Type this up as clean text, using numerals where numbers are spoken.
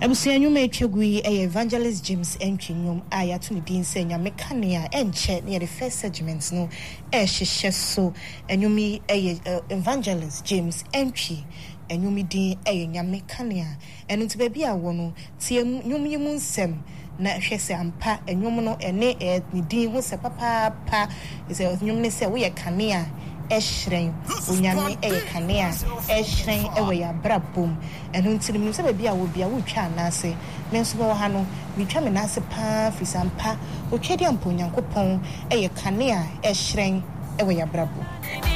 Ebusia nyuma etwegui Evangelist James Entwinyom aya to din se nya mekania enche near the first segment no hyehyɛ so enyumi Evangelist James Entwi enyumi din nya mekania enu ti baabi a wo no tie nyum yimu nsem na hwese ampa enyum no ene ni din ho se papa se nyum ne se wo ye kanea ehren onyame kanea ehren ewe ya brabom enu ntirim se baabi a wo bia wo twa anase me nso bo ha no mi twa me nase pa fisampa o twedi ampo nyankopon kanea ehren ewe ya brabom